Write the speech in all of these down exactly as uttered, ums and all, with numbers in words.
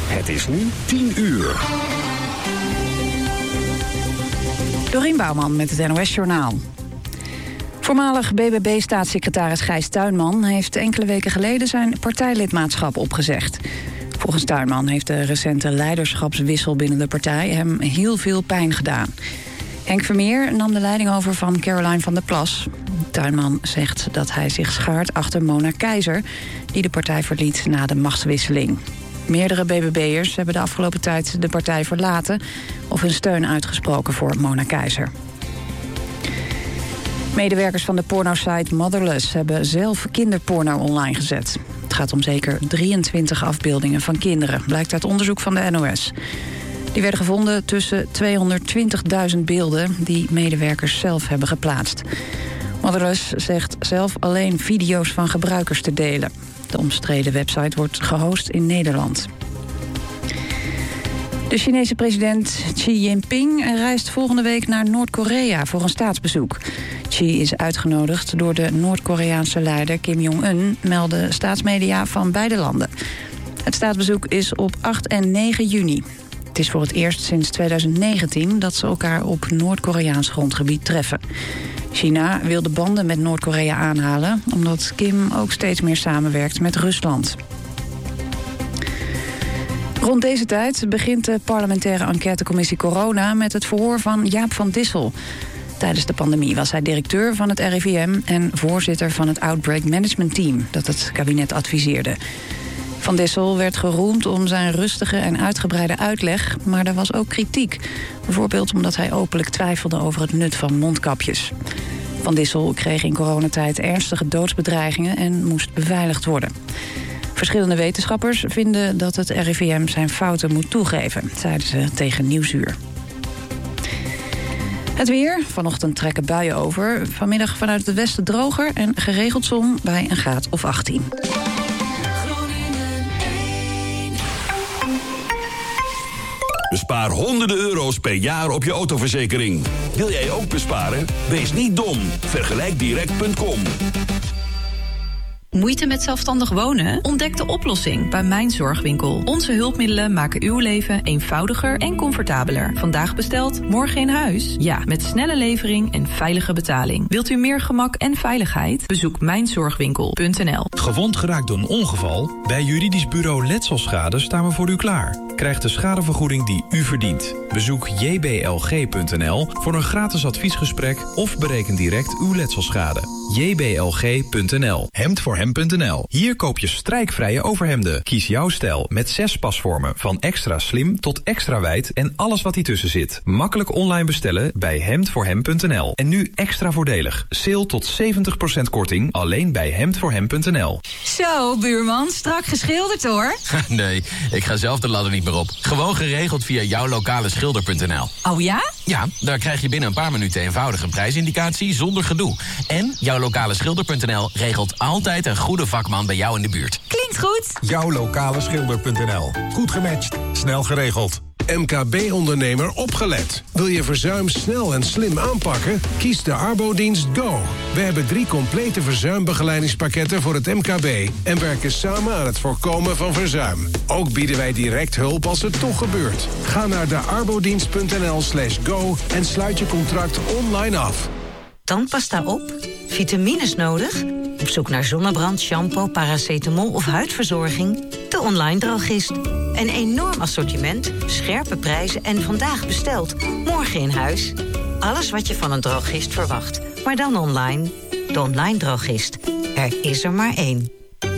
Het is nu tien uur. Dorien Bouwman met het N O S-journaal. Voormalig B B B-staatssecretaris Gijs Tuinman heeft enkele weken geleden zijn partijlidmaatschap opgezegd. Volgens Tuinman heeft de recente leiderschapswissel binnen de partij hem heel veel pijn gedaan. Henk Vermeer nam de leiding over van Caroline van der Plas. Tuinman zegt dat hij zich schaart achter Mona Keizer, die de partij verliet na de machtswisseling. Meerdere B B B'ers hebben de afgelopen tijd de partij verlaten of hun steun uitgesproken voor Mona Keizer. Medewerkers van de pornosite Motherless hebben zelf kinderporno online gezet. Het gaat om zeker drieëntwintig afbeeldingen van kinderen, blijkt uit onderzoek van de N O S. Die werden gevonden tussen tweehonderdtwintigduizend beelden die medewerkers zelf hebben geplaatst. Motherless zegt zelf alleen video's van gebruikers te delen. De omstreden website wordt gehost in Nederland. De Chinese president Xi Jinping reist volgende week naar Noord-Korea voor een staatsbezoek. Xi is uitgenodigd door de Noord-Koreaanse leider Kim Jong-un, melden staatsmedia van beide landen. Het staatsbezoek is op acht en negen juni. Het is voor het eerst sinds tweeduizend negentien dat ze elkaar op Noord-Koreaans grondgebied treffen. China wil de banden met Noord-Korea aanhalen, omdat Kim ook steeds meer samenwerkt met Rusland. Rond deze tijd begint de parlementaire enquêtecommissie Corona met het verhoor van Jaap van Dissel. Tijdens de pandemie was hij directeur van het R I V M en voorzitter van het Outbreak Management Team dat het kabinet adviseerde. Van Dissel werd geroemd om zijn rustige en uitgebreide uitleg, maar er was ook kritiek. Bijvoorbeeld omdat hij openlijk twijfelde over het nut van mondkapjes. Van Dissel kreeg in coronatijd ernstige doodsbedreigingen en moest beveiligd worden. Verschillende wetenschappers vinden dat het R I V M zijn fouten moet toegeven, zeiden ze tegen Nieuwsuur. Het weer. Vanochtend trekken buien over. Vanmiddag vanuit het westen droger en geregeld zon bij een graad of achttien. Bespaar honderden euro's per jaar op je autoverzekering. Wil jij ook besparen? Wees niet dom. Vergelijk direct punt com. Moeite met zelfstandig wonen? Ontdek de oplossing bij Mijn Zorgwinkel. Onze hulpmiddelen maken uw leven eenvoudiger en comfortabeler. Vandaag besteld, morgen in huis? Ja, met snelle levering en veilige betaling. Wilt u meer gemak en veiligheid? Bezoek mijn zorgwinkel punt n l. Gewond geraakt door een ongeval? Bij juridisch bureau Letselschade staan we voor u klaar. Krijg de schadevergoeding die u verdient. Bezoek j b l g punt n l voor een gratis adviesgesprek of bereken direct uw letselschade. j b l g punt n l. Hemd voor hem punt n l. Hier koop je strijkvrije overhemden. Kies jouw stijl met zes pasvormen van extra slim tot extra wijd en alles wat tussen zit. Makkelijk online bestellen bij hemd voor hem punt n l. En nu extra voordelig. Sale tot zeventig procent korting alleen bij hemd voor hem punt n l. Zo, buurman, strak geschilderd hoor. Nee, ik ga zelf de ladder niet meer op. Gewoon geregeld via jouw lokale schilder punt n l. Oh ja? Ja, daar krijg je binnen een paar minuten eenvoudige prijsindicatie zonder gedoe. En jouw lokale schilder punt n l regelt altijd een goede vakman bij jou in de buurt. Klinkt goed. jouw lokale schilder punt n l. Goed gematcht, snel geregeld. M K B-ondernemer opgelet. Wil je verzuim snel en slim aanpakken? Kies de Arbodienst Go. We hebben drie complete verzuimbegeleidingspakketten voor het M K B... en werken samen aan het voorkomen van verzuim. Ook bieden wij direct hulp als het toch gebeurt. Ga naar de arbodienst punt n l slash go en sluit je contract online af. Tandpasta op? Vitamines nodig? Op zoek naar zonnebrand, shampoo, paracetamol of huidverzorging? De Online Drogist. Een enorm assortiment, scherpe prijzen en vandaag besteld. Morgen in huis. Alles wat je van een drogist verwacht, maar dan online. De Online Drogist. Er is er maar één.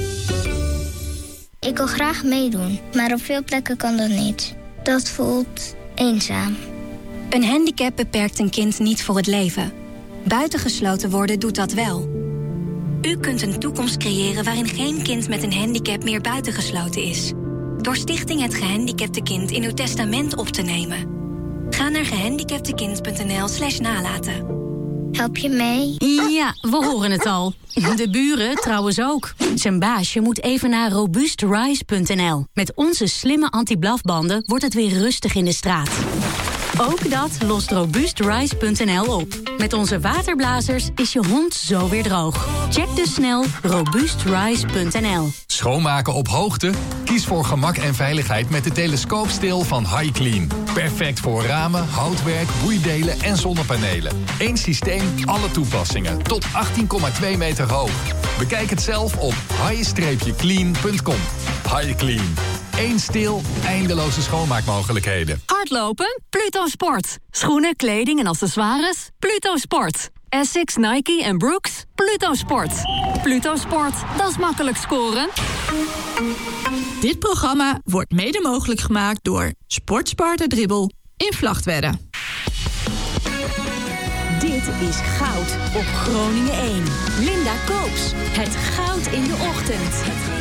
Ik wil graag meedoen, maar op veel plekken kan dat niet. Dat voelt eenzaam. Een handicap beperkt een kind niet voor het leven. Buitengesloten worden doet dat wel. U kunt een toekomst creëren waarin geen kind met een handicap meer buitengesloten is. Door Stichting Het Gehandicapte Kind in uw testament op te nemen. Ga naar gehandicaptekind punt n l slash nalaten. Help je mee? Ja, we horen het al. De buren trouwens ook. Zijn baasje moet even naar robuustrise punt n l. Met onze slimme anti-blafbanden wordt het weer rustig in de straat. Ook dat lost robuustrise punt n l op. Met onze waterblazers is je hond zo weer droog. Check dus snel robuustrise punt n l. Schoonmaken op hoogte? Kies voor gemak en veiligheid met de telescoopsteel van HiClean. Perfect voor ramen, houtwerk, boeidelen en zonnepanelen. Eén systeem, alle toepassingen. Tot achttien komma twee meter hoog. Bekijk het zelf op hi clean punt com. HiClean. Eén steel, eindeloze schoonmaakmogelijkheden. Hardlopen? Pluto Sport. Schoenen, kleding en accessoires? Pluto Sport. Essex, Nike en Brooks? Pluto Sport. Pluto Sport, dat is makkelijk scoren. Dit programma wordt mede mogelijk gemaakt door Sportsparta Dribbel in Vlagtwedde. Dit is Goud op Groningen één. Linda Koops. Het goud in de ochtend.